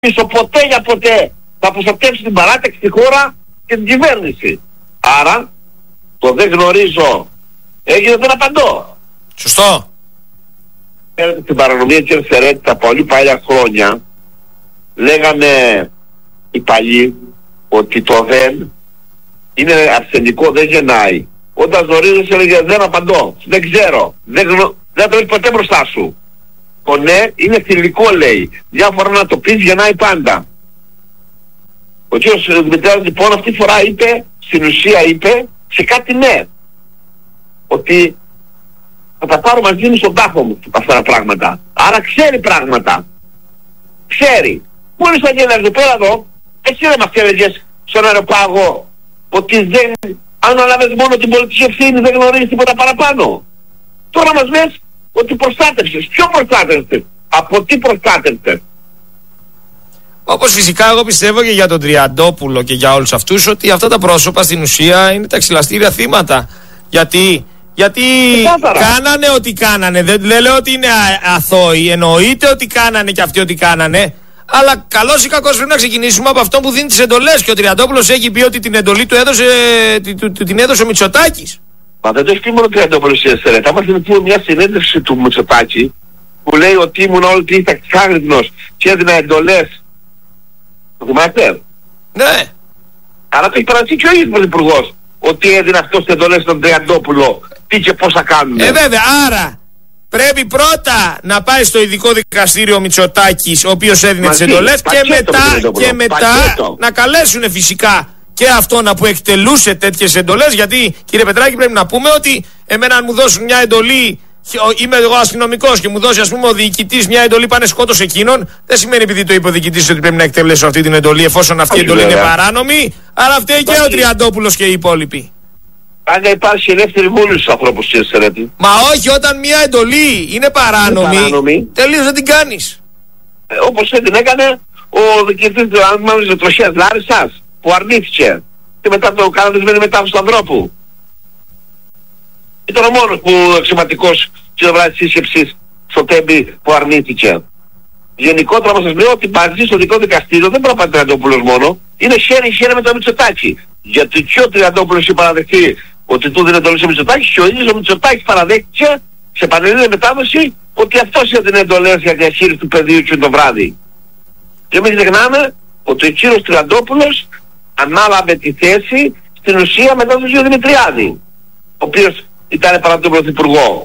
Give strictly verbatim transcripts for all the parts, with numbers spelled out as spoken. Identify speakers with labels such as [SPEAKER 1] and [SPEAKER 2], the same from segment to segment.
[SPEAKER 1] πίσω ποτέ για ποτέ. Θα προστατεύσει την παράταξη, τη χώρα και την κυβέρνηση. Άρα, το δεν γνωρίζω έγινε δεν απαντώ.
[SPEAKER 2] Σωστό.
[SPEAKER 1] Ξέρετε, την παρανομία της Ερσερέτη τα πολύ παλιά χρόνια λέγανε οι παλιοί ότι το δεν είναι αρσενικό, δεν γεννάει. Όταν γνωρίζεις έλεγε δεν απαντώ, δεν ξέρω, δεν, γνω... δεν το έχεις ποτέ μπροστά σου. Το ναι είναι θηλυκό, λέει. Μια φορά να το πεις γεννάει πάντα. Ο κ. Δημητρέας λοιπόν αυτή τη φορά είπε, στην ουσία είπε σε κάτι ναι. Ότι θα τα πάρω μαζί μου στον τάφο μου αυτά τα πράγματα. Άρα ξέρει πράγματα. Ξέρει. Μόλις θα γίνει εδώ πέρα εδώ, εσύ δεν μας έλεγες στον αεροπάγο ότι δεν, αν αναλάβες μόνο την πολιτική ευθύνη δεν γνωρίζεις τίποτα παραπάνω. Τώρα μας λες ότι προστάτευσες. Ποιο προστάτευσες? Από τι προστάτευσες?
[SPEAKER 2] Όπως φυσικά εγώ πιστεύω και για τον Τριαντόπουλο και για όλους αυτούς ότι αυτά τα πρόσωπα στην ουσία είναι τα ξυλαστήρια θύματα. Γιατί, γιατί κάνανε ό,τι κάνανε. Δεν, δεν λέω ότι είναι α, αθώοι. Εννοείται ότι κάνανε και αυτοί ό,τι κάνανε. Αλλά καλώς ή κακώς πρέπει να ξεκινήσουμε από αυτό που δίνει τις εντολές. Και ο Τριαντόπουλος έχει πει ότι την εντολή του έδωσε, την, την έδωσε ο Μητσοτάκης.
[SPEAKER 1] Μα δεν το έχει πει μόνο ο Τριαντόπουλος. Θα μας πει μια συνέντευξη του Μητσοτάκη που λέει ότι ήμουν όλη τη νύχτα ξάγρυπνος και έδινα εντολές. Το θυμάστε?
[SPEAKER 2] Ναι.
[SPEAKER 1] Άρα το έχει παραδείξει και ο ίδιος πρωθυπουργός ότι έδινε αυτός τις εντολές στον Τριαντόπουλο. Τι και πώς θα κάνουν.
[SPEAKER 2] Ε, βέβαια. Άρα πρέπει πρώτα να πάει στο ειδικό δικαστήριο ο Μητσοτάκης, ο οποίος έδινε τις εντολές, και μετά, και μετά να καλέσουν φυσικά και αυτόν που εκτελούσε τέτοιες εντολές. Γιατί, κύριε Πετράκη, πρέπει να πούμε ότι εμένα αν μου δώσουν μια εντολή, είμαι εγώ αστυνομικός και μου δώσει ας πούμε ο διοικητής μια εντολή, πάνε σκότωσε εκείνον, δεν σημαίνει επειδή το είπε ο διοικητής ότι πρέπει να εκτελέσω αυτή την εντολή, εφόσον αυτή η εντολή είναι παράνομη. Αλλά φταίει και ο Τριαντόπουλος και οι υπόλοιποι.
[SPEAKER 1] Αν υπάρχει ελεύθερη βούληση στους ανθρώπους της Ερσερέτη.
[SPEAKER 2] Μα όχι, όταν μια εντολή είναι παράνομη, παράνομη. τελείως δεν την κάνεις.
[SPEAKER 1] Ε, όπως την έκανε ο διοικητής του Άννης Τροχέας Λάρισσας, που αρνήθηκε. Και μετά το κάνανε μετάφραση του ανθρώπου. Ήταν ο μόνος που εξηματικός και το βράδυ της σύσκεψης στο Τέμπη που αρνήθηκε. Γενικότερα όμως σας λέω ότι μαζί στο δικό δικαστήριο δεν πρέπει να πάει ο Τριαντόπουλος μόνο. Είναι χέρι-χέρι με το Μητσοτάκη. Γιατί και ο Τριαντόπουλος είχε παραδεχθεί ότι του δίνει εντολές ο Μητσοτάκης και ο ίδιος ο Μητσοτάκης παραδέχτηκε σε πανελλήνια μετάδοση ότι αυτός έδινε εντολές για διαχείριση του πεδίου και το βράδυ. Και μην ξεχνάμε ότι ο κύριος Τριαντόπουλος ανάλαβε τη θέση στην ουσία μετά τον κύριο Δημητριάδη, ο οποίος ήταν παρά τον Πρωθυπουργό.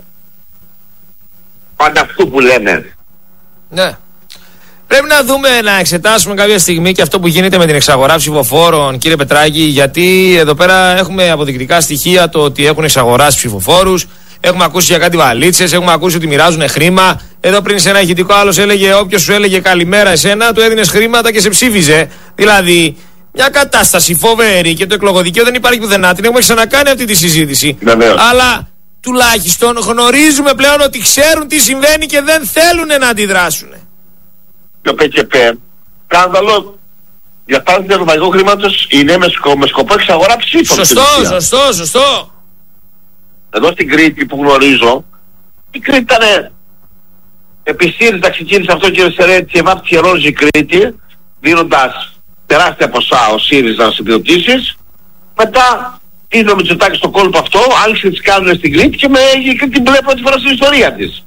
[SPEAKER 1] Πάντα αυτού που λένε.
[SPEAKER 2] Ναι. Πρέπει να δούμε, να εξετάσουμε κάποια στιγμή και αυτό που γίνεται με την εξαγορά ψηφοφόρων, κύριε Πετράκη, γιατί εδώ πέρα έχουμε αποδεικτικά στοιχεία το ότι έχουν εξαγοράσει ψηφοφόρους. Έχουμε ακούσει για κάτι βαλίτσες, έχουμε ακούσει ότι μοιράζουν χρήμα. Εδώ πριν σε ένα ηχητικό άλλος έλεγε όποιος σου έλεγε καλημέρα εσένα, του έδινες χρήματα και σε ψήφιζε. Δηλαδή, μια κατάσταση φοβερή και το εκλογοδικείο δεν υπάρχει πουθενά. Την έχουμε ξανακάνει αυτή τη συζήτηση.
[SPEAKER 1] Βεβαίως.
[SPEAKER 2] Αλλά τουλάχιστον γνωρίζουμε πλέον ότι ξέρουν τι συμβαίνει και δεν θέλουν να αντιδράσουν.
[SPEAKER 1] Το ΠΚΠ, σκάνδαλο για πάρτι του ευρωπαϊκού χρήματος είναι με, σκο, με σκοπό εξαγορά ψήφων.
[SPEAKER 2] Σωστό, σωστό, σωστό.
[SPEAKER 1] Εδώ στην Κρήτη που γνωρίζω, η Κρήτη ήταν επί ΣΥΡΙΖΑ ξεκίνησε αυτό και ο Ερσερέτη και βάφτιε ρόζι η Κρήτη, δίνοντας τεράστια ποσά ο ΣΥΡΙΖΑ στις επιδοτήσεις. Μετά είδε ο Μητσοτάκης στο κόλπο αυτό, άρχισε τις κάνουν στην Κρήτη και με έγινε και την μπλε πρώτη φορά στην ιστορία της.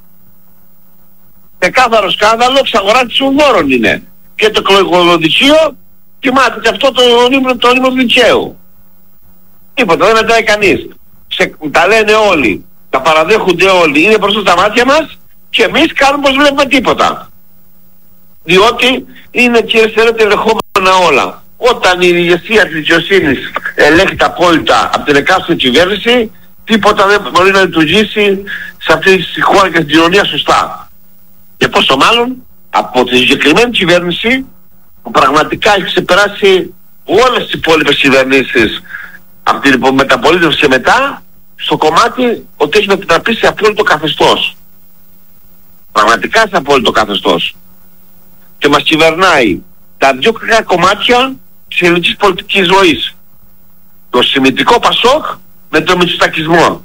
[SPEAKER 1] Ξεκάθαρο σκάνδαλο εξαγορά της ουδόρων είναι. Και το εκλογοδικείο κοιμάται και αυτό το όνειρο το του δικαίου. Τίποτα, δεν μετράει κανείς. Σε, τα λένε όλοι, τα παραδέχονται όλοι, είναι μπροστά στα μάτια μας και εμείς κάνουμε πως βλέπουμε τίποτα. Διότι είναι και αισθανέται ελεγχόμενα όλα. Όταν η ηγεσία της δικαιοσύνης ελέγχεται απόλυτα από την εκάστοτε κυβέρνηση, τίποτα δεν μπορεί να λειτουργήσει σε αυτή τη χώρα και στην κοινωνία σωστά. Και πόσο μάλλον από τη συγκεκριμένη κυβέρνηση που πραγματικά έχει ξεπεράσει όλες τις υπόλοιπες κυβερνήσεις από την μεταπολίτευση και μετά στο κομμάτι ότι έχει επιτραπεί σε απόλυτο καθεστώς. Πραγματικά σε απόλυτο καθεστώς. Και μας κυβερνάει τα δύο κακά κομμάτια της ελληνικής πολιτικής ζωής. Το σημιτικό Πασόκ με το μητσοτακισμό.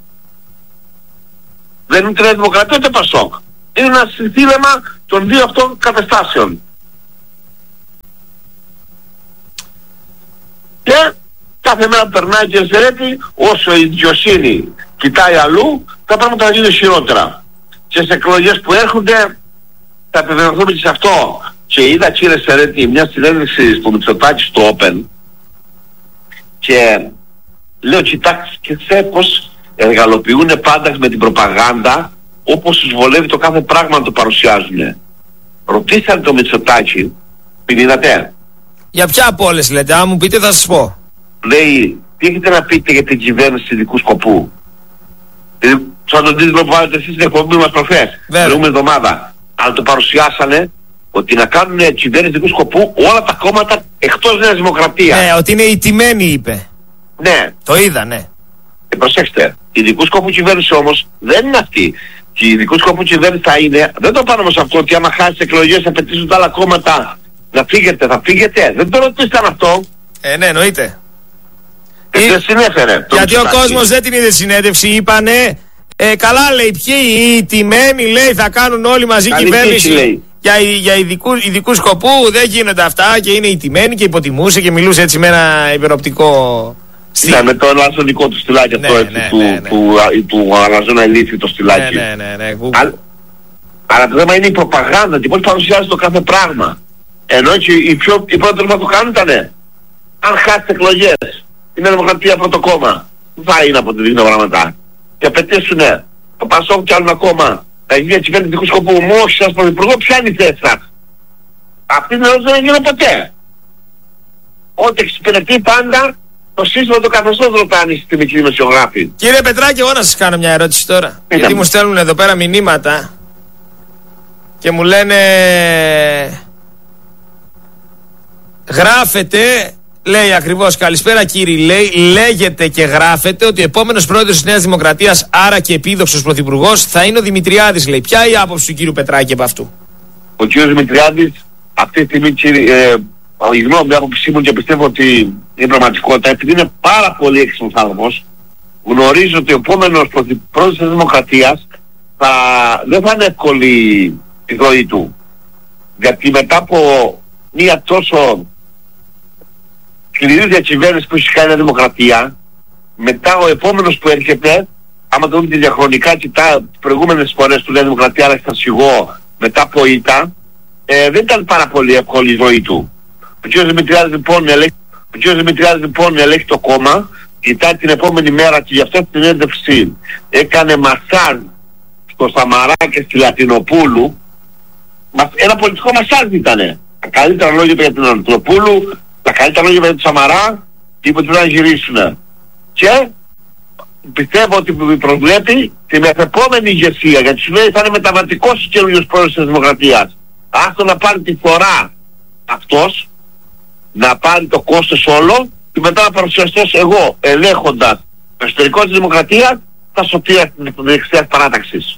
[SPEAKER 1] Δεν είναι ούτε Δημοκρατία ούτε Πασόκ. Είναι ένα συνθήλεμα των δύο αυτών καταστάσεων. Κάθε μέρα που περνάει και Σερέτη, όσο η δικαιοσύνη κοιτάει αλλού, τα πράγματα θα γίνουν χειρότερα. Και σε εκλογές που έρχονται θα επιβεβαιωθούμε και σε αυτό. Και είδα, κύριε Σερέτη, μια συνέντευξη στο Μητσοτάκη στο Open και λέω, κοιτάξτε πως εργαλοποιούν πάντα με την προπαγάνδα, όπως τους βολεύει το κάθε πράγμα να το παρουσιάζουν. Ρωτήσατε το Μητσοτάκη, την είδατε?
[SPEAKER 2] Για ποια από όλες λέτε? Αν μου πείτε θα σας πω.
[SPEAKER 1] Λέει, τι έχετε να πείτε για την κυβέρνηση ειδικού σκοπού? Σαν τον τίτλο που βάλετε εσείς στην εκπομπή μας προχθές, την προηγούμενη εβδομάδα. Αλλά το παρουσιάσανε ότι να κάνουν κυβέρνηση ειδικού σκοπού όλα τα κόμματα εκτός Νέας Δημοκρατίας.
[SPEAKER 2] Ναι, ότι είναι ηττημένοι, είπε.
[SPEAKER 1] Ναι.
[SPEAKER 2] Το είδα, ναι.
[SPEAKER 1] Ε, προσέξτε, η ειδικού σκοπού κυβέρνηση όμως δεν είναι αυτή. Και η ειδικού σκοπού κυβέρνηση θα είναι, δεν το πάνω όμως αυτό, ότι άμα χάσει εκλογές θα πετύσουν τα άλλα κόμματα να φύγετε, θα φύγετε. Δεν το ρωτήσαν αυτό.
[SPEAKER 2] Ε, ναι, εννοείται.
[SPEAKER 1] Ε, δεν συνέφερε.
[SPEAKER 2] Γιατί ο κόσμος δεν την είδε συνέντευξη, είπανε, ε, καλά λέει, ποιοι οι ηττημένοι, λέει, θα κάνουν όλοι μαζί καλή κυβέρνηση. Λέει. Για, για ειδικού, ειδικού σκοπού δεν γίνονται αυτά και είναι ηττημένοι και υποτιμούσε και μιλούσε έτσι με ένα υπεροπτικό στυλ.
[SPEAKER 1] Ναι, με το αλαζονικό του στυλάκι αυτό, ναι, έτσι, ναι, του, ναι, ναι. του, του, του αλαζόνα ηλίθιου το στυλάκι.
[SPEAKER 2] Ναι, ναι, ναι, ναι,
[SPEAKER 1] Α, αλλά το θέμα είναι η προπαγάνδα και πώς παρουσιάζει το κάθε πράγμα. Ενώ και οι, πιο, οι πρώτοι που το κάνουν ήτανε, αν χάσει εκλογές, είναι Δημοκρατία πρώτο κόμμα, θα είναι από τη δείχνω πράγματα. Και απαιτήσουνε το Πασόκ κι άλλον ακόμα. Θα γίνει μια κυβέρνηση δικού σκοπού, μου όχι σας πρωθυπουργό, ποια είναι η θέση σας? Αυτή την ερώτηση δεν έγινε ποτέ. Ό,τι εξυπηρετεί πάντα το σύστημα το καθεστώς ρωτάνε στη μικρή δημοσιογράφη.
[SPEAKER 2] Κύριε Πετράκη, εγώ να σας κάνω μια ερώτηση τώρα. Ήταν. Γιατί μου στέλνουν εδώ πέρα μηνύματα και μου λένε, γράφετε, λέει ακριβώς, καλησπέρα κύριε, λέει, λέγεται και γράφεται ότι ο επόμενος πρόεδρος της Νέας Δημοκρατίας, άρα και επίδοξος πρωθυπουργός, θα είναι ο Δημητριάδης, λέει. Ποια είναι η άποψη του κύριου Πετράκη από αυτού?
[SPEAKER 1] Ο κύριος Δημητριάδης, αυτή τη στιγμή, κύριε, ε, η γνώμη μου, άποψή μου, και πιστεύω ότι είναι πραγματικότητα, επειδή είναι πάρα πολύ έξυπνος άνθρωπος, γνωρίζει ότι ο επόμενος πρόεδρος της Δημοκρατίας θα, δεν θα είναι εύκολη η ζωή του. Γιατί μετά από μια τόσο σκληρή διακυβέρνηση που έχει κάνει η Δημοκρατία, μετά ο επόμενος που έρχεται, άμα το δούμε διαχρονικά, κοιτά τις προηγούμενες φορές του Νέα Δημοκρατία, αλλά στα σιγό μετά από ήττα, ε, δεν ήταν πάρα πολύ εύκολη η ζωή του. Ο κ. Δημητριάδης λοιπόν ελέγχει, ο κ. Δημητριάδης λοιπόν ελέγχει το κόμμα, κοιτά την επόμενη μέρα και γι' αυτό την έντευξη έκανε μασάζ στο Σαμαρά και στη Λατινοπούλου. Ένα πολιτικό μασάζ ήτανε. Τα καλύτερα λόγια για την Λατινοπούλου, τα καλύτερα λόγια για τον Σαμαρά, και είπε ότι πρέπει να γυρίσουν. Και πιστεύω ότι προβλέπει τη μεθεπόμενη ηγεσία, γιατί σου λέει θα είναι μεταβατικός ο καινούριος πρόεδρος της Δημοκρατίας. Άστο να πάρει τη φορά αυτός, να πάρει το κόστος όλο, και μετά να παρουσιαστώ εγώ ελέγχοντας το εσωτερικό της Δημοκρατίας τα σωτήρια της δεξιάς παράταξης.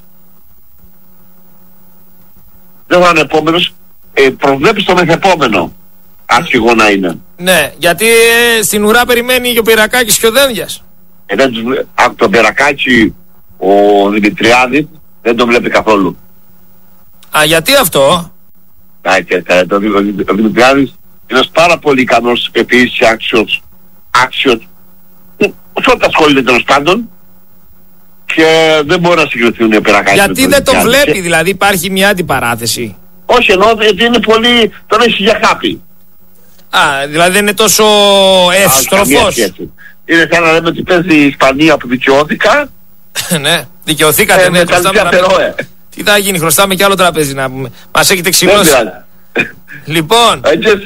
[SPEAKER 1] Δεν θα είναι επόμενος, ε, προβλέπει στο μεθεπόμενο. Άσχηγο να είναι.
[SPEAKER 2] Ναι, γιατί ε, στην ουρά περιμένει και ο Πυρακάκης και ο Δένδιας.
[SPEAKER 1] Ε, δεν τους, από τον Πυρακάκη ο Δημητριάδης δεν τον βλέπει καθόλου.
[SPEAKER 2] Α, γιατί αυτό?
[SPEAKER 1] Α, και, και, το, ο, ο Δημητριάδης είναι ένας πάρα πολύ ικανός επίσης και άξιος, άξιος, όσο τα ασχολείται τέλος πάντων, και δεν μπορεί να συγκριθούν οι Πυρακάκης.
[SPEAKER 2] Γιατί δεν τον βλέπει, και... δηλαδή υπάρχει μια αντιπαράθεση?
[SPEAKER 1] Όχι, εννοώ γιατί είναι πολύ, τον έχει για χάπη.
[SPEAKER 2] Α, δηλαδή δεν είναι τόσο εύστροφος.
[SPEAKER 1] Είναι σαν να λέμε ότι παίζει η Ισπανία που δικαιώθηκα.
[SPEAKER 2] Ναι, δικαιωθήκατε, ε, ναι,
[SPEAKER 1] χρωστάμε.
[SPEAKER 2] Τι θα γίνει, χρωστάμε κι άλλο τραπέζι να πούμε. Μας έχετε ξυλώσει. Λοιπόν.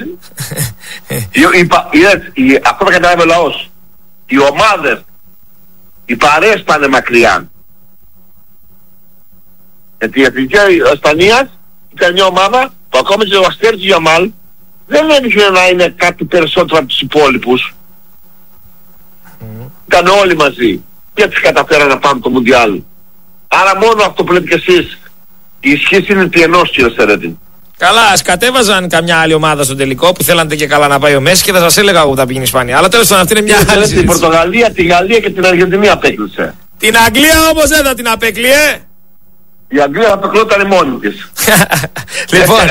[SPEAKER 1] Αυτό θα καταλάβει ο λαός. Οι ομάδες, οι παρέες πάνε μακριά. Γιατί η Εθνική Ισπανίας ήταν μια ομάδα που ακόμα και ο Αστέρης Γιαμάλ δεν έμειχε να είναι κάτι περισσότερο από τους υπόλοιπους. Mm. Ήταν όλοι μαζί και έτσι καταφέραν να πάμε το Μουντιάλ. Άρα μόνο αυτό που λέτε και εσείς, η ισχύς είναι τι ενός, κύριε Σερέτη.
[SPEAKER 2] Καλά, ας κατέβαζαν καμιά άλλη ομάδα στο τελικό που θέλατε και καλά να πάει ο Μέση και θα σας έλεγα εγώ που θα πήγαινε η Ισπανία. Αλλά τέλος πάντων αυτή είναι μια άλλη συζήτηση.
[SPEAKER 1] Την Πορτογαλία, τη Γαλλία και την Αργεντινή απέκλεισε.
[SPEAKER 2] Την Αγγλία όμως δεν θα την απέκλειε.
[SPEAKER 1] Η Αγγλία θα το κλώτανε μόνη της.
[SPEAKER 2] Λοιπόν,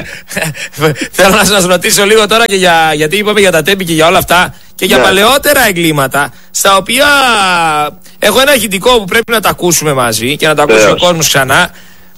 [SPEAKER 2] θέλω να σας ρωτήσω λίγο τώρα και για, γιατί είπαμε για τα τέμπη και για όλα αυτά και για yeah. παλαιότερα εγκλήματα, στα οποία έχω ένα ηχητικό που πρέπει να τα ακούσουμε μαζί και να τα ακούσει yeah. ο κόσμος ξανά.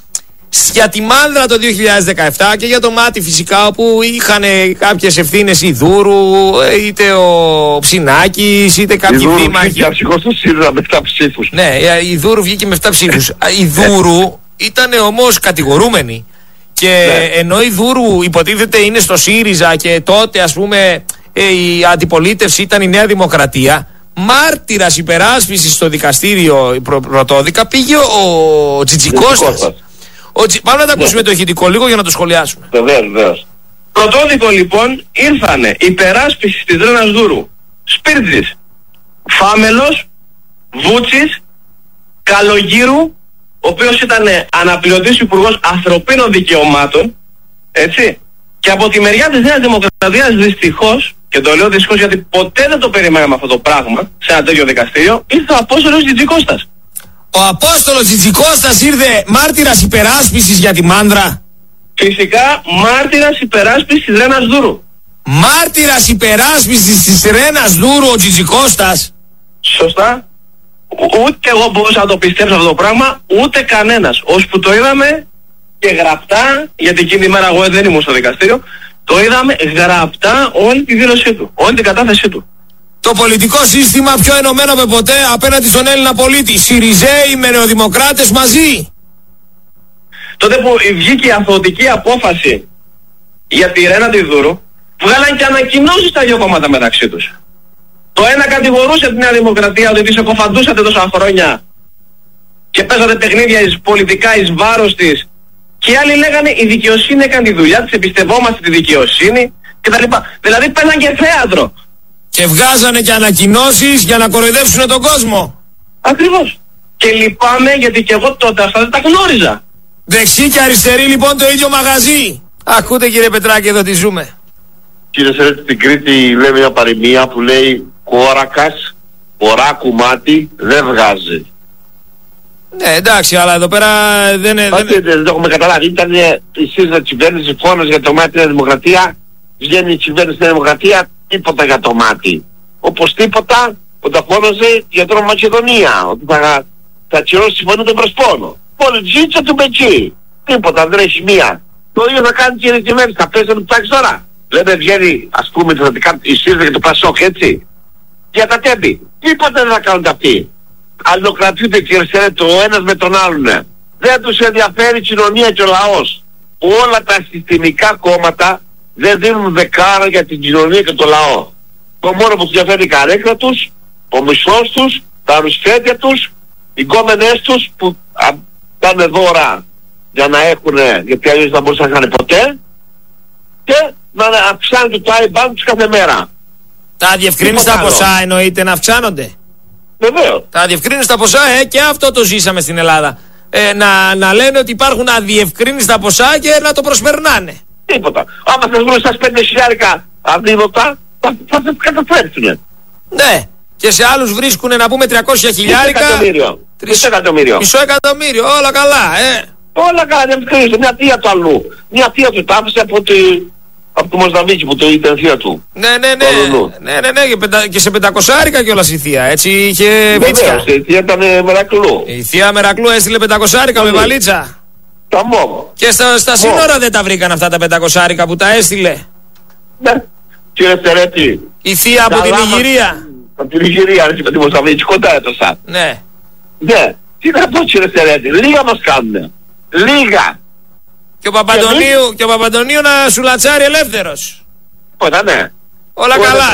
[SPEAKER 2] Για τη Μάνδρα το δύο χιλιάδες δεκαεπτά και για το Μάτι φυσικά, όπου είχαν κάποιες ευθύνες η Δούρου, είτε ο Ψινάκης, είτε κάποιοι δήμαρχοι. Η Δούρου βγήκε
[SPEAKER 1] αψυχώς του ΣΥΡΙΖΑ με επτά ψήφους.
[SPEAKER 2] Ναι, η Δούρου βγήκε με επτά ψήφους. Η Δούρου ήταν όμως κατηγορούμενη. Και ναι. ενώ η Δούρου υποτίθεται είναι στο ΣΥΡΙΖΑ και τότε ας πούμε η αντιπολίτευση ήταν η Νέα Δημοκρατία, μάρτυρας υπεράσπισης στο δικαστήριο πρωτόδικα πήγε ο Τζιτζικώστας. Ο Τζι... Πάμε να τα ακούσουμε ναι. το ηχητικό λίγο για να το σχολιάσουμε.
[SPEAKER 1] Βεβαίως, βεβαίως.
[SPEAKER 3] Πρωτόδικο λοιπόν ήρθανε υπεράσπιση της Ρένας Δούρου, Σπίρτζης, Φάμελος, Βούτσης, Καλογύρου, ο οποίος ήταν αναπληρωτής υπουργός ανθρωπίνων δικαιωμάτων, έτσι, και από τη μεριά της Νέας Δημοκρατίας δυστυχώς, και το λέω δυστυχώς γιατί ποτέ δεν το περιμέναμε αυτό το πράγμα σε ένα τέτοιο δικαστήριο, ήρθε ο Απόστολος Τζιτζικώστας.
[SPEAKER 2] Ο Απόστολος Τζιτζικώστας ήρθε μάρτυρας υπεράσπισης για τη Μάνδρα.
[SPEAKER 3] Φυσικά μάρτυρας υπεράσπισης της Ρένας Δούρου.
[SPEAKER 2] Μάρτυρας υπεράσπισης της Ρένας Δούρου ο Τζιτζικώστας.
[SPEAKER 3] Σωστά. Ούτε εγώ μπορούσα να το πιστέψω αυτό το πράγμα, ούτε κανένας. Ώσπου το είδαμε και γραπτά, γιατί εκείνη η μέρα εγώ δεν ήμουν στο δικαστήριο, το είδαμε γραπτά όλη τη δήλωσή του, όλη την κατάθεσή του.
[SPEAKER 2] Το πολιτικό σύστημα πιο ενωμένο από ποτέ απέναντι στον Έλληνα πολίτη. Συριζέοι με νεοδημοκράτες μαζί.
[SPEAKER 3] Τότε που βγήκε η αθωωτική απόφαση για τη Ρένα τη Δούρου, βγάλαν και ανακοινώσεις τα δύο κόμματα μεταξύ τους. Το ένα κατηγορούσε την Νέα Δημοκρατία ότι τη εκοφαντούσατε τόσα χρόνια και παίζατε παιχνίδια εις, πολιτικά εις βάρος της, και οι άλλοι λέγανε η δικαιοσύνη έκανε τη δουλειά της, εμπιστευόμαστε τη δικαιοσύνη κτλ. Δηλαδή παίζαν και θέατρο.
[SPEAKER 2] Και βγάζανε και ανακοινώσεις για να κοροϊδεύσουν τον κόσμο.
[SPEAKER 3] Ακριβώς. Και λυπάμαι γιατί και εγώ τότε αυτά δεν τα γνώριζα.
[SPEAKER 2] Δεξί και αριστερή λοιπόν το ίδιο μαγαζί. Ακούτε κύριε Πετράκη, εδώ τι ζούμε.
[SPEAKER 1] Κύριε Σερέτη, στην Κρήτη λέει μια παροιμία που λέει κόρακας, ορά κουμάτι δεν βγάζει.
[SPEAKER 2] Ναι, εντάξει, αλλά εδώ πέρα δεν είναι...
[SPEAKER 1] Δεν, δεν, δεν το έχουμε καταλάβει. Ήταν η ΣΥΡΙΖΑ κυβέρνηση, φόνος για το μάτι της Δημοκρατία, βγαίνει η κυβέρνηση της Δημοκρατία, τίποτα για το μάτι. Όπως τίποτα όταν φώναζε για τον Μακεδονία, ότι θα, θα τσιρώσει τη φωνή των Πρεσπώνων. Πολιτζίτσα του Μπετσί. Τίποτα, δεν έχει μία. Το ίδιο θα κάνει και η κυβέρνηση, θα πέσει να του ψάξει τώρα. Λέμε βγαίνει ας πούμε η ΣΥΡΙΖΑ και το ΠΑΣΟΚ, έτσι. Για τα τέμπη. Τίποτα δεν θα κάνουν αυτοί. Αλληλοκρατούνται και το ένας με τον άλλον. Δεν τους ενδιαφέρει η κοινωνία και ο λαός. Όλα τα συστημικά κόμματα δεν δίνουν δεκάρα για την κοινωνία και το λαό. Το μόνο που τους ενδιαφέρει η καρέκλα τους, ο μισθός τους, τα ρουσφέτια τους, οι γκόμενες τους που πάνε δώρα για να έχουν, γιατί αλλιώς δεν μπορούσαν να είχαν ποτέ, και να αυξάνεται το άιμπαν τους κάθε μέρα.
[SPEAKER 2] Τα αδιευκρίνηστα ποσά εννοείται να αυξάνονται.
[SPEAKER 1] Βεβαίως.
[SPEAKER 2] Τα αδιευκρίνηστα ποσά, ε, και αυτό το ζήσαμε στην Ελλάδα. Ε, να, να λένε ότι υπάρχουν αδιευκρίνηστα ποσά και να το προσπερνάνε.
[SPEAKER 1] Τίποτα. Άμα σας βρουν σας πέντε χιλιάρικα αδίδωτα, θα, θα σας καταφέρθουνε.
[SPEAKER 2] Ναι. Και σε άλλους βρίσκουνε να πούμε τριακόσια χιλιάρικα.
[SPEAKER 1] Μισό εκατομμύριο. Μισό εκατομμύριο.
[SPEAKER 2] Μισό εκατομμύριο. Όλα καλά, ε.
[SPEAKER 1] Όλα καλά, δεν κρίνησε. Μια θεία του αλλού. Μια θεία του τα άφησε από, τη, από το Μοζαμβίκι που το ήταν θεία του.
[SPEAKER 2] Ναι, ναι, ναι. Ναι, ναι, ναι. Και, πεντα, και σε πεντακοσάρικα κιόλας η θεία. Έτσι είχε βίτσια.
[SPEAKER 1] Η θεία ήταν Μερακλού.
[SPEAKER 2] Η θεία Μερακλού έστειλε πεντακοσάρικα με βαλίτσα.
[SPEAKER 1] Τα μόμ.
[SPEAKER 2] Και στα, στα σύνορα δεν τα βρήκαν αυτά τα πεντακοσάρικα που τα έστειλε.
[SPEAKER 1] Ναι. Κύριε Στερέτη.
[SPEAKER 2] Η θεία από την Ιγυρία.
[SPEAKER 1] Από την Ιγυρία, έτσι με τη Μοζαμβίκη, κοντά έτωσα.
[SPEAKER 2] Ναι.
[SPEAKER 1] Ναι. Τι να πω κύριε Στερέτη, λίγα μας κάνουνε. Λίγα.
[SPEAKER 2] Και ο Παπαντονίου, και, και ο Παπαντονίου να σου λατσάρει ελεύθερος.
[SPEAKER 1] Ωραία, ναι.
[SPEAKER 2] Όλα
[SPEAKER 1] ο
[SPEAKER 2] καλά.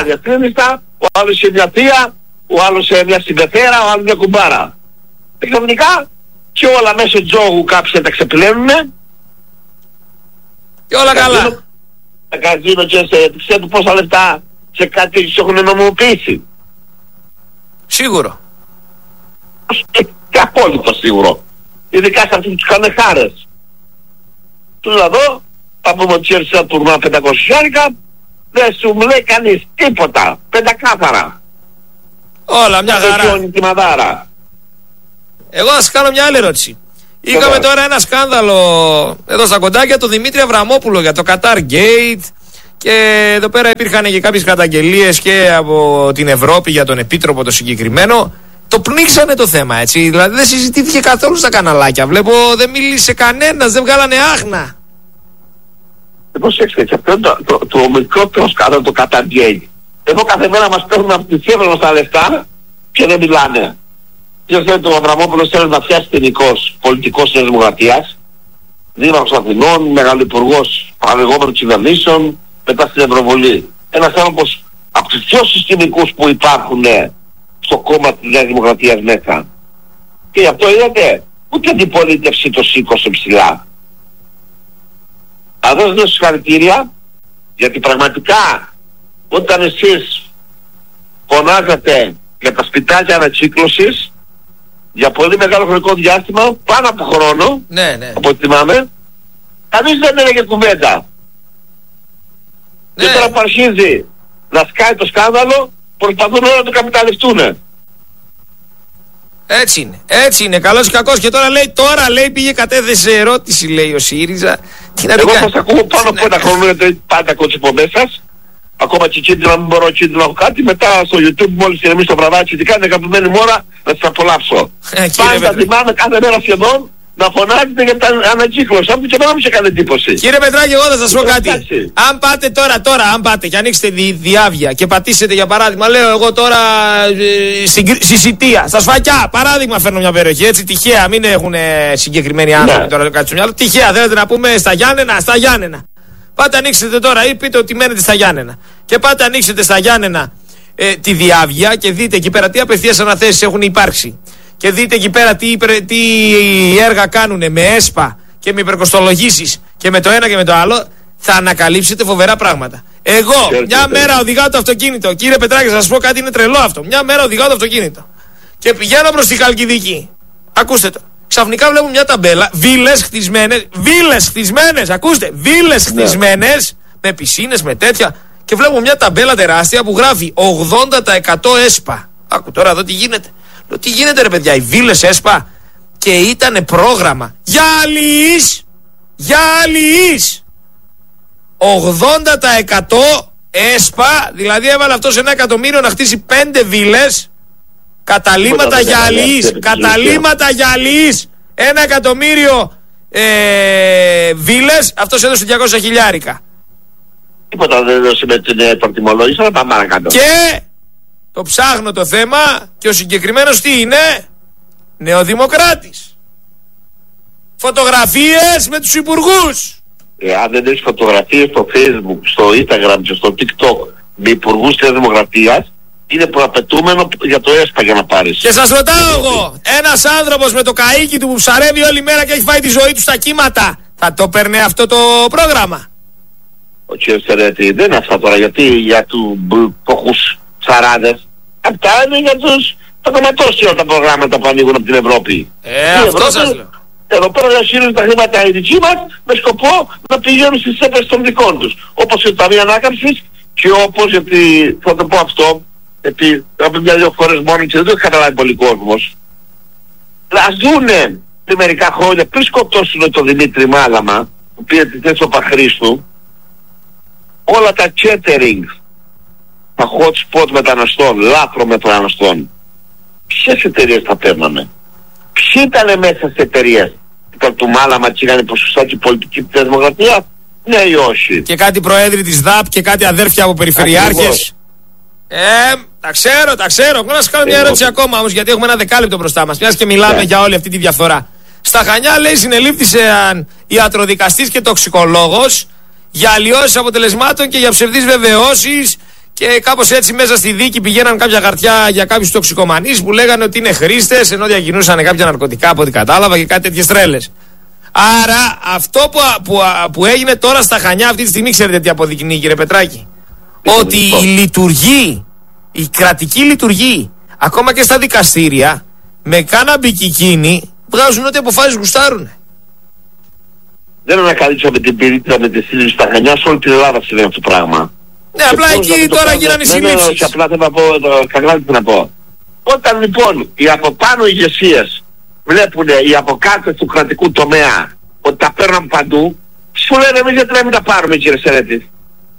[SPEAKER 1] Ο άλλος σε μια θεία, ο άλλος σε μια συμπεθέρα, ο άλλος μια κουμπάρα. Εξαφνικά και όλα μέσω τζόγου κάποιοι τα ξεπλένουνε.
[SPEAKER 2] Και όλα καλά.
[SPEAKER 1] Τα καζίνο και σε ξέρετε πόσα λεφτά σε κάτι τους έχουν νομιμοποιήσει.
[SPEAKER 2] Σίγουρο.
[SPEAKER 1] Και απόλυτο σίγουρο. Ειδικά σε αυτούς τους κάνουν χάρες. Τους να δω, θα πούμε ότι έρθει ένα τουρνουά πεντακόσια χιλιάρικα, δεν σου μου λέει κανείς τίποτα. Πεντακάθαρα.
[SPEAKER 2] Όλα μια χαρά.
[SPEAKER 1] Τη μαδάρα.
[SPEAKER 2] Εγώ θα σας κάνω μια άλλη ερώτηση. Είχαμε
[SPEAKER 1] Βέβαια.
[SPEAKER 2] τώρα ένα σκάνδαλο εδώ στα κοντάκια, το Δημήτρη Αβραμόπουλο για το Qatar Gate. Και εδώ πέρα υπήρχαν και κάποιες καταγγελίες και από την Ευρώπη για τον επίτροπο το συγκεκριμένο. Το πνίξανε το θέμα, έτσι. Δηλαδή δεν συζητήθηκε καθόλου στα καναλάκια. Βλέπω δεν μίλησε κανένας, δεν βγάλανε άχνα.
[SPEAKER 1] Προσέξτε, αυτό είναι το, το, το μικρότερο σκάνδαλο, το Qatar Gate. Εδώ κάθε μέρα μας παίρνουν από τη φίβρα μας τα λεφτά και δεν μιλάνε. Ποιος λέει το Αβραμόπουλος θέλει να πιάσει τεχνικός πολιτικός της Δημοκρατίας, δήμαρχος Αθηνών, μεγαλουπουργός παραλεγόμενων κυβερνήσεων, μετά στην Ευρωβουλή. Ένας άνθρωπος από τους πιο συστημικούς που υπάρχουν στο κόμμα της Νέας Δημοκρατίας μέσα. Και γι' αυτό είδατε, ούτε αντιπολίτευση το σήκωσε ψηλά. Θα δώσω συγχαρητήρια, γιατί πραγματικά όταν εσείς φωνάζατε για τα σπιτάκια ανακύκλωσης για πολύ μεγάλο χρονικό διάστημα, πάνω από χρόνο,
[SPEAKER 2] ναι, ναι.
[SPEAKER 1] από ό,τι θυμάμαι, κανείς δεν έλεγε κουβέντα. Ναι. Και τώρα που αρχίζει να σκάει το σκάνδαλο, προσπαθούν όλα να το καπιταλιστούν.
[SPEAKER 2] Έτσι είναι, έτσι είναι, καλός ή κακός. Και τώρα λέει, τώρα λέει πήγε κατέθεσε ερώτηση, λέει ο ΣΥΡΙΖΑ.
[SPEAKER 1] Εγώ σας ακούω πάνω από ένα χρόνο, γιατί πάντα ακούω τις εκπομπές σας. Ακόμα και κίνδυνο να μην μπορώ κίνδυνο να έχω κάτι. Μετά στο YouTube μόλις ηρεμήσει το βραδάκι, τι κάνει αγαπημένη μου ώρα να τις απολαύσω.
[SPEAKER 2] Ε,
[SPEAKER 1] πάντα θυμάμαι κάθε μέρα σχεδόν να φωνάζετε για την ανακύκλωση. Αν και δεν μου είχε κάνει εντύπωση.
[SPEAKER 2] Κύριε Πετράκη, εγώ θα σας πω κάτι. Αν πάτε τώρα, τώρα, αν πάτε και ανοίξετε δι, διάβια και πατήσετε για παράδειγμα, λέω εγώ τώρα ε, στη Σιτία, στα Σφακιά, παράδειγμα φέρνω μια περιοχή, έτσι τυχαία, μην έχουν ε, συγκεκριμένοι άνθρωποι ναι. Τώρα κάτι στο μυαλό. Τυχαία, θέλετε να πούμε στα Γιάννενα, στα Γιάννενα. Πάτε ανοίξετε τώρα ή πείτε ότι μένετε στα Γιάννενα. Και πάτε ανοίξετε στα Γιάννενα ε, τη διάβια και δείτε εκεί πέρα τι απευθείας αναθέσεις έχουν υπάρξει. Και δείτε εκεί πέρα τι, τι έργα κάνουν με ΕΣΠΑ και με υπερκοστολογήσεις και με το ένα και με το άλλο, θα ανακαλύψετε φοβερά πράγματα. Εγώ Ξέρετε, μια μέρα οδηγάω το αυτοκίνητο. Κύριε Πετράκη, σας πω κάτι, είναι τρελό αυτό. Μια μέρα οδηγάω το αυτοκίνητο και πηγαίνω προς τη Χαλκιδική. Ακούστε το. Ξαφνικά βλέπω μια ταμπέλα, βίλες χτισμένες, βίλες χτισμένες, ακούστε, βίλες χτισμένες με πισίνες, με τέτοια. Και βλέπω μια ταμπέλα τεράστια που γράφει ογδόντα τοις εκατό ΕΣΠΑ. Άκου τώρα εδώ τι γίνεται. Λέω, τι γίνεται ρε παιδιά, οι βίλες ΕΣΠΑ. Και ήτανε πρόγραμμα για αλληλείς, για αλληλείς. ογδόντα τοις εκατό ΕΣΠΑ, δηλαδή έβαλε αυτό σε ένα εκατομμύριο να χτίσει πέντε βίλες. Καταλήματα για αλληλείς, καταλήματα για αλληλείς. Ένα εκατομμύριο ε, βίλες, αυτός έδωσε διακόσια χιλιάρικα.
[SPEAKER 1] Τίποτα δεν έδωσε με την προτιμολόγηση, αλλά πάμε παρακάτω.
[SPEAKER 2] Και το ψάχνω το θέμα και ο συγκεκριμένος τι είναι? Νεοδημοκράτης. Φωτογραφίες με τους υπουργούς.
[SPEAKER 1] Ε, αν δεν έχεις φωτογραφίες στο Facebook, στο Instagram και στο TikTok με υπουργούς της Δημοκρατίας, είναι προαπαιτούμενο για το ΕΣΠΑ για να πάρεις.
[SPEAKER 2] Και σας ρωτάω εγώ, ένας άνθρωπος με το καΐκι του που ψαρεύει όλη μέρα και έχει φάει τη ζωή του στα κύματα, θα το παίρνει αυτό το πρόγραμμα?
[SPEAKER 1] Ο κ. Σερέτη, δεν είναι αυτά τώρα, γιατί για του ποχούς ψαράδες. Αυτά είναι για τους παντοματώσια τα προγράμματα που ανοίγουν από την Ευρώπη.
[SPEAKER 2] Ε, αυτό Ευρώπη, σας λέω.
[SPEAKER 1] Εδώ πέρα διασύρουν τα χρήματα οι δικοί μας με σκοπό να πηγαίνουν στις έπαιρες των δικών τους. Όπως και το Ταμείο Ανάκαμψης και όπως, γιατί θα το πω αυτό, γιατί από μια-δυο φορές μόνο και δεν το έχει καταλάβει πολύ κόσμος. Ας δούνε πριν μερικά χρόνια, πριν σκοτώσουν τον Δημήτρη Μάλαμα, που πήρε τη θέση του Παχρίστου, όλα τα catering, τα hot spot μεταναστών, λάθρο μεταναστών, ποιες εταιρείες τα παίρναμε? Ποιοι ήτανε μέσα στις εταιρείες? Ήταν του Μάλαμα και είχαν ποσοστάκι πολιτική της Δημοκρατίας? Ναι ή όχι?
[SPEAKER 2] Και κάτι προέδροι της ΔΑΠ και κάτι αδέρφια από περιφερειάρχες. Ε, τα ξέρω, τα ξέρω. Εγώ να σας κάνω μια ερώτηση ακόμα όμως, γιατί έχουμε ένα δεκάλεπτο μπροστά μας. Μιας και μιλάμε yeah. για όλη αυτή τη διαφθορά. Στα Χανιά, λέει, συνελήφθησαν ιατροδικαστής και τοξικολόγος για αλλοιώσεις αποτελεσμάτων και για ψευδείς βεβαιώσεις. Και κάπως έτσι μέσα στη δίκη πηγαίναν κάποια χαρτιά για κάποιους τοξικομανείς που λέγανε ότι είναι χρήστες, ενώ διακινούσαν κάποια ναρκωτικά από ό,τι κατάλαβα και κάτι τέτοιες τρέλες. Άρα αυτό που, που, που έγινε τώρα στα Χανιά αυτή τη στιγμή, ξέρετε τι αποδεικνύει, κύριε Πετράκη? Ότι η λειτουργεί, η κρατική λειτουργεί, ακόμα και στα δικαστήρια, με κάναμπι και εκείνοι βγάζουν ό,τι αποφάσεις γουστάρουν.
[SPEAKER 1] Δεν ανακαλύψαμε την πυρίτιδα με τη σύλληψη στα Χανιά, σε όλη την Ελλάδα συμβαίνει αυτό το πράγμα.
[SPEAKER 2] Ναι, και απλά εκεί τώρα γίνανε οι συλλήψεις.
[SPEAKER 1] Και απλά θέλω να πω, το καλά τι να πω. Όταν λοιπόν οι από πάνω ηγεσίες βλέπουν οι αποκάτες του κρατικού τομέα ότι τα παίρνουν παντού, σου λένε εμείς γιατί να μην τα πάρουμε, κύριε Σερέτη.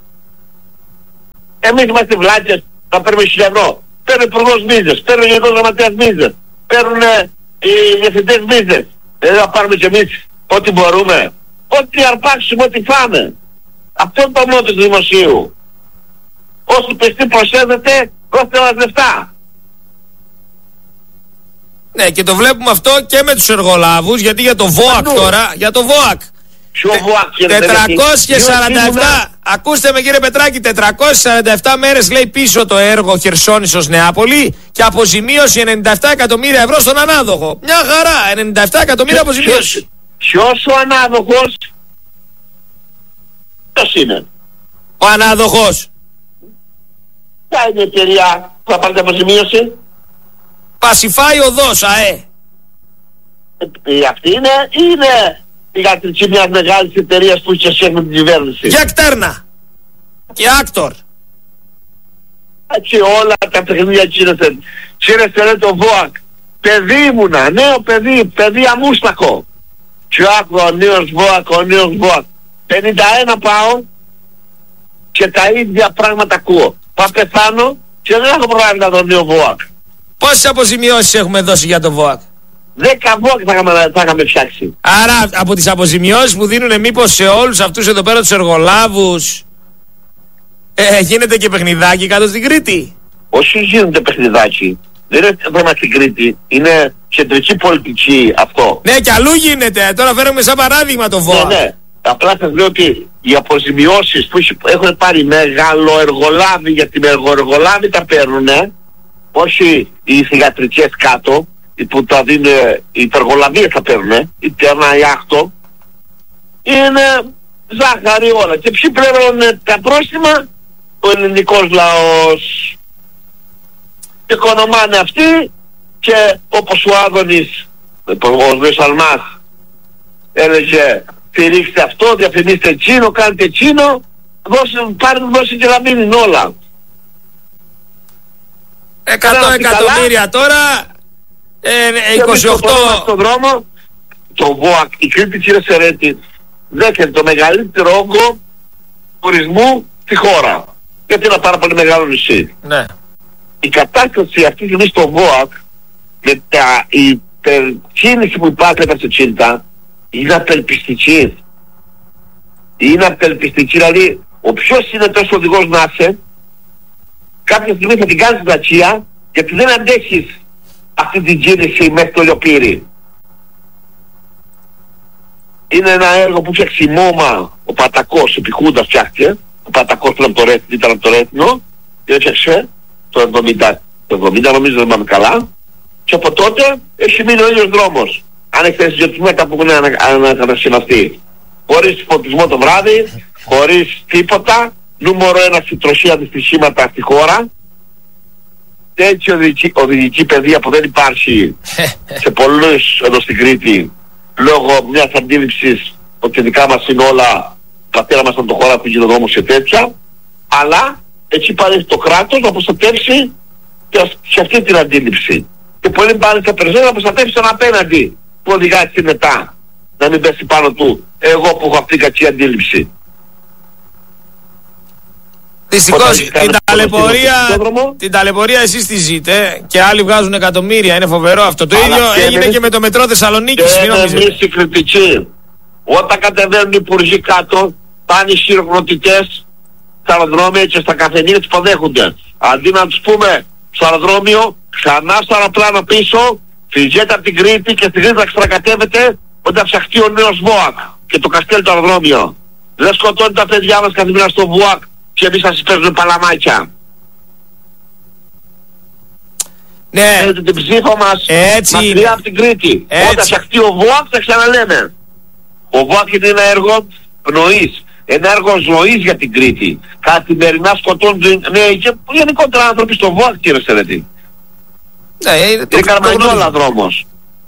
[SPEAKER 1] Εμείς είμαστε βλάκες, θα παίρνουμε χίλια ευρώ. Παίρνουν υπουργός μίζες, παίρνουν γενικός γραμματέας μίζες, παίρνουν οι διευθυντές μίζες. Δεν θα πάρουμε κι εμείς ό,τι μπορούμε. Ό,τι αρπάξουμε, ό,τι φάμε. Αυτό είναι το νόμο του δημοσίου. Όσοι πιστοί προσέδεται, δώστε μας λεφτά.
[SPEAKER 2] Ναι, και το βλέπουμε αυτό και με τους εργολάβους, γιατί για το ΒΟΑΚ τώρα, για το ΒΟΑΚ.
[SPEAKER 1] Ποιο ΒΟΑΚ, κύριε
[SPEAKER 2] τετρακόσιες σαράντα επτά, ακούστε με κύριε Πετράκη, τετρακόσιες σαράντα επτά μέρες λέει πίσω το έργο Χερσόνησος Νεάπολη και αποζημίωση ενενήντα επτά εκατομμύρια ευρώ στον ανάδοχο. Μια χαρά, ενενήντα επτά εκατομμύρια αποζημίωση.
[SPEAKER 1] Ποιος ο ανάδοχος? Ποιος είναι?
[SPEAKER 2] Ο ανάδοχος.
[SPEAKER 1] Ποια είναι η εταιρεία που θα πάρει την αποζημίωση?
[SPEAKER 2] Πασιφάη Οδός, ΑΕ.
[SPEAKER 1] Ε, αυτή είναι ή είναι η γατρική μιας μεγάλης εταιρείας που είχε σχέση με την κυβέρνηση?
[SPEAKER 2] Για κτέρνα. Και άκτορ.
[SPEAKER 1] Έτσι όλα τα παιχνίδια κύριε Σερέτη, το ΒΟΑΚ. Παιδί ήμουνα, νέο παιδί, παιδί αμούστακο. Και άκουγα ο νέος ΒΟΑΚ, ο νέος ΒΟΑΚ. πενήντα ένα πάω και τα ίδια πράγματα ακούω. Θα πεθάνω και δεν έχω πρόβλημα το νέο ΒΟΑΚ.
[SPEAKER 2] Πόσες αποζημιώσεις έχουμε δώσει για το ΒΟΑΚ?
[SPEAKER 1] Δέκα ΒΟΑΚ θα είχαμε, θα είχαμε φτιάξει.
[SPEAKER 2] Άρα από τις αποζημιώσεις που δίνουν μήπως σε όλους αυτούς εδώ πέρα τους εργολάβους ε, γίνεται και παιχνιδάκι κάτω στην Κρήτη?
[SPEAKER 1] Όχι γίνεται παιχνιδάκι. Δεν είναι θέμα στην Κρήτη. Είναι κεντρική πολιτική αυτό.
[SPEAKER 2] Ναι, και αλλού γίνεται. Τώρα φέρουμε σαν παράδειγμα το ΒΟΑΚ.
[SPEAKER 1] Ναι, ναι. Απλά σας λέω ότι οι αποζημιώσεις που έχουν πάρει μεγάλο εργολάβοι, γιατί με εργολάβοι τα παίρνουνε, όχι οι θυγατρικές κάτω, που τα δίνουν οι υπεργολαβίες τα παίρνουνε, η Τέρνα, η Άκτο, είναι ζάχαρη όλα. Και ποιοι πληρώνουν τα πρόστιμα? Ο ελληνικός λαός. Και οικονομάνε αυτοί και όπως ο Άδωνης, ο Βεσσαλμάς, έλεγε στηρίξτε αυτό, διαφημίστε εκείνο, κάντε εκείνο, δώσε, πάρε, δώσε και να μείνουν όλα.
[SPEAKER 2] εκατό εκατομμύρια τώρα, ε, είκοσι οκτώ...
[SPEAKER 1] Στον δρόμο, το ΒΟΑΚ, η Κρήτη κύριε Σερέτη, δέχεται το μεγαλύτερο όγκο τουρισμού στη χώρα. Γιατί είναι ένα πάρα πολύ μεγάλο νησί.
[SPEAKER 2] Ναι. Η
[SPEAKER 1] κατάσταση αυτή τη στιγμή στο ΒΟΑΚ, με τα υπερκίνηση που υπάρχει από το Τσίντα, είναι απελπιστική. Είναι απελπιστική, δηλαδή ο ποιος είναι τόσο οδηγός να είσαι, κάποια στιγμή θα την κάνεις πλατεία, γιατί δεν αντέχεις αυτή την κίνηση μέχρι το Λιοπύρι. Είναι ένα έργο που φτιάξει μόμα ο Πατακός, επί Χούντα φτιάχτηκε, ο Πατακός ήταν από το Ρέθινο, ήταν από το Ρέθινο, και έφτιαξε το εβδομήντα, το εβδομήντα νομίζω δεν είμαι καλά, και από τότε έχει μείνει ο ίδιος δρόμος. Αν έχετε συζητήσει μετά που έχουν ανακατασκευαστεί. Χωρίς φωτισμό το βράδυ, χωρίς τίποτα, νούμερο ένα στην τροχία δυστυχήματα στη χώρα. Τέτοια οδηγική, οδηγική παιδεία που δεν υπάρχει σε πολλούς εδώ στην Κρήτη, λόγω μιας αντίληψης ότι δικά μας είναι όλα, πατέρα μας ήταν το χώρα που γίνει ο δρόμος και τέτοια, αλλά έτσι πάρει το κράτος να προστατεύσει και σε αυτή την αντίληψη. Και πολύ πάλι θα περισσότερο να προστατεύσει τον απέναντι που οδηγάζει μετά, να μην πέσει πάνω του εγώ που έχω αυτή την κακή αντίληψη.
[SPEAKER 2] Δυστυχώς την ταλαιπωρία, την ταλαιπωρία εσείς τη ζείτε και άλλοι βγάζουν εκατομμύρια, είναι φοβερό αυτό. Το αλλά ίδιο έγινε εμείς, και με το μετρό Θεσσαλονίκης.
[SPEAKER 1] Και εμείς οι κριτικοί, όταν κατεβαίνουν οι υπουργοί κάτω, πάνε οι χειροκροτητές στα αεροδρόμια και στα καφενεία τους υποδέχονται. Αντί να τους πούμε στο αεροδρόμιο, ξανά στο αεροπλάνο πίσω, φυγέτε από την Κρήτη και στην Κρήτη θα ξετρακατεύετε όταν φτιαχτεί ο νέος ΒΟΑΚ και το καστέλ το αεροδρόμιο. Δεν σκοτώνει τα παιδιά μας καθημερινά στο ΒΟΑΚ και εμείς θα σας παίζουμε παλαμάκια.
[SPEAKER 2] Ναι.
[SPEAKER 1] Έχετε την ψήφο μας
[SPEAKER 2] έτσι
[SPEAKER 1] μακριά από την Κρήτη. Έτσι. Όταν φτιαχτεί ο ΒΟΑΚ θα ξαναλέμε. Ο ΒΟΑΚ είναι ένα έργο πνοής. Ένα έργο ζωής για την Κρήτη. Καθημερινά σκοτώνουν νέοι και γενικότερα άνθρωποι στο ΒΟΑΚ, κύριε Σερέτη.
[SPEAKER 2] Ναι, είναι
[SPEAKER 1] το Καρμανιόλα δρόμος.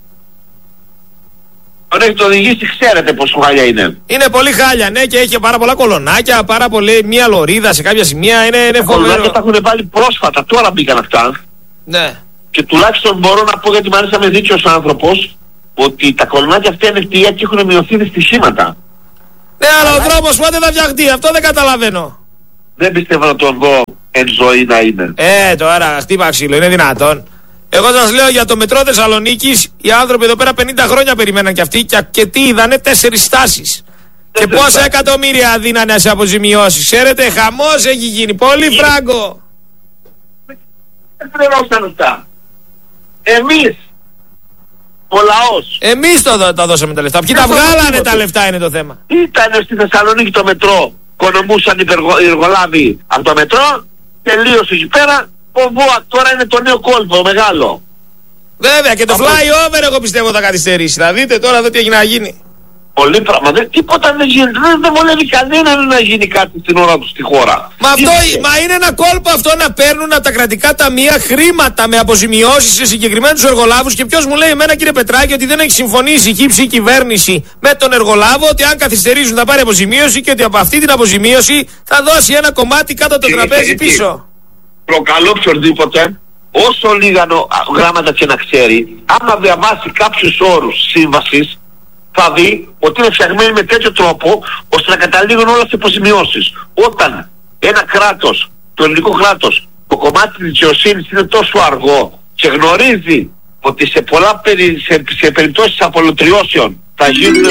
[SPEAKER 1] Τον έχετε οδηγήσει, ξέρετε πόσο χάλια είναι.
[SPEAKER 2] Είναι πολύ χάλια, ναι, και έχει πάρα πολλά κολονάκια, πάρα πολύ, μία λωρίδα σε κάποια σημεία, είναι, είναι φοβερό. Τα
[SPEAKER 1] κολονάκια τα έχουν βάλει πρόσφατα, τώρα μπήκαν αυτά.
[SPEAKER 2] Ναι.
[SPEAKER 1] Και τουλάχιστον μπορώ να πω, γιατί μου άρεσε να είμαι δίκαιος άνθρωπος, ότι τα κολονάκια αυτά είναι φτιαία και έχουν μειωθεί δυστυχήματα.
[SPEAKER 2] Ναι, αλλά ο δρόμος πότε θα φτιαχτεί, αυτό δεν καταλαβαίνω.
[SPEAKER 1] Δεν πιστεύω να τον δω εν ζωή να είναι.
[SPEAKER 2] Ε, τώρα χτύπα ξύλο, είναι δυνατόν. Εγώ σας λέω για το μετρό Θεσσαλονίκης, οι άνθρωποι εδώ πέρα πενήντα χρόνια περιμέναν κι αυτοί και, και τι είδανε, τέσσερις στάσεις. Και πόσα εκατομμύρια δίνανε σε αποζημιώσεις. Ξέρετε, χαμός έχει γίνει, πολύ φράγκο.
[SPEAKER 1] Δεν πληρώσαν αυτά. Εμείς, ο λαός.
[SPEAKER 2] Εμείς το, το δώσαμε τα λεφτά. Ποιοι τα βγάλανε τα λεφτά είναι το θέμα.
[SPEAKER 1] Ήτανε στη Θεσσαλονίκη το μετρό, οικονομούσαν οι, οι εργολάβοι από το μετρό, τελείωσε εκεί πέρα. Ο ΒΟΑΚ τώρα είναι το νέο κόλπο, μεγάλο.
[SPEAKER 2] Βέβαια και το από... flyover εγώ πιστεύω θα καθυστερήσει. Θα δείτε τώρα τι έχει να γίνει.
[SPEAKER 1] Πολύ πράγμα. Δεν, τίποτα δεν γίνεται. Δεν, δεν βολεύει κανέναν να γίνει κάτι στην ώρα του στη χώρα.
[SPEAKER 2] Μα, αυτό, μα είναι ένα κόλπο αυτό να παίρνουν από τα κρατικά ταμεία χρήματα με αποζημιώσεις σε συγκεκριμένους εργολάβους. Και ποιος μου λέει εμένα, κύριε Πετράκη, ότι δεν έχει συμφωνήσει η χύψη κυβέρνηση με τον εργολάβο ότι αν καθυστερήσουν θα πάρει αποζημίωση και ότι από αυτή την αποζημίωση θα δώσει ένα κομμάτι κάτω από το τραπέζι πίσω.
[SPEAKER 1] Προκαλώ οποιοδήποτε, όσο λίγα γράμματα και να ξέρει, άμα διαβάσει κάποιους όρους σύμβασης, θα δει ότι είναι φτιαγμένοι με τέτοιο τρόπο ώστε να καταλήγουν όλες τις αποζημιώσεις. Όταν ένα κράτος, το ελληνικό κράτος, το κομμάτι της δικαιοσύνης είναι τόσο αργό και γνωρίζει ότι σε πολλά περι, σε, σε περιπτώσεις απολωτριώσεων θα γίνουν...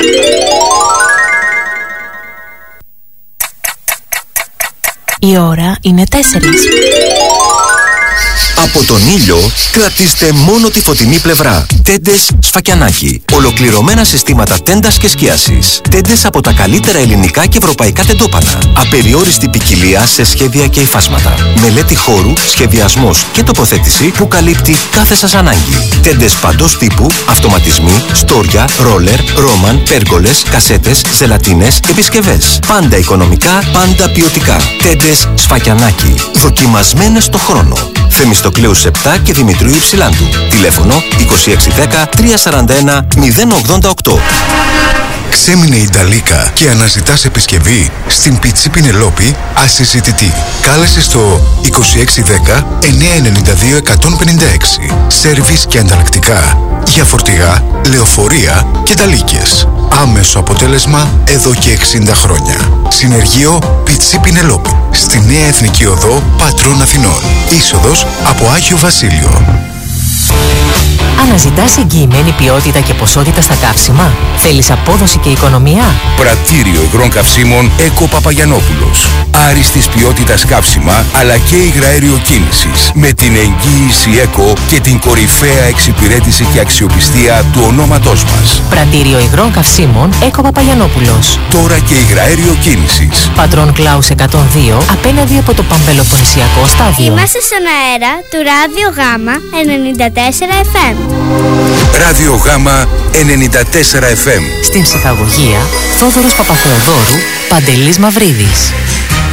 [SPEAKER 4] Η ώρα είναι τέσσερις.
[SPEAKER 5] Από τον ήλιο κρατήστε μόνο τη φωτεινή πλευρά. Τέντες Σφακιανάκι. Ολοκληρωμένα συστήματα τέντας και σκίασης. Τέντες από τα καλύτερα ελληνικά και ευρωπαϊκά τεντόπανα. Απεριόριστη ποικιλία σε σχέδια και υφάσματα. Μελέτη χώρου, σχεδιασμός και τοποθέτηση που καλύπτει κάθε σας ανάγκη. Τέντες παντός τύπου, αυτοματισμοί, στόρια, ρόλερ, ρόμαν, πέργολες, κασέτες, ζελατίνες και επισκευές. Πάντα οικονομικά, πάντα ποιοτικά. Τέντες Σφακιανάκι. Δοκιμασμένες στο χρόνο. Θεμιστοκλέους επτά και Δημητρίου Υψηλάντου. Τηλέφωνο είκοσι έξι δέκα τριακόσια σαράντα ένα μηδέν ογδόντα οκτώ.
[SPEAKER 6] Ξέμεινε η Νταλίκα και αναζητάς επισκευή? Στην Πιτσί Πινελόπη ασυζητητή. Κάλεσε στο είκοσι έξι δέκα εννιακόσια ενενήντα δύο εκατόν πενήντα έξι. Σέρβις και ανταλλακτικά για φορτηγά, λεωφορεία και ταλίκες. Άμεσο αποτέλεσμα εδώ και εξήντα χρόνια. Συνεργείο Πιτσί Πινελόπη. Στη Νέα Εθνική Οδό Πατρών Αθηνών. Είσοδος από Άγιο Βασίλειο.
[SPEAKER 4] Αναζητάς εγγυημένη ποιότητα και ποσότητα στα καύσιμα? Θέλεις απόδοση και οικονομία?
[SPEAKER 7] Πρατήριο υγρών καυσίμων Έκο Παπαγιανόπουλος. Άριστης ποιότητας καύσιμα αλλά και υγραέριο κίνησης. Με την εγγύηση Έκο και την κορυφαία εξυπηρέτηση και αξιοπιστία του ονόματός μας.
[SPEAKER 4] Πρατήριο υγρών καυσίμων Έκο Παπαγιανόπουλος.
[SPEAKER 7] Τώρα και υγραέριο κίνησης.
[SPEAKER 4] Πατρών Κλάους εκατόν δύο απέναντι από το Παμπελοποννησιακό στάδιο.
[SPEAKER 8] Είμαστε στον αέρα του Ράδιο Γάμα ενενήντα τέσσερα εφ εμ.
[SPEAKER 7] Ράδιο Γάμα ενενήντα τέσσερα εφ εμ.
[SPEAKER 4] Στην ψυχαγωγία Θόδωρος Παπαθεοδόρου, Παντελής Μαυρίδης.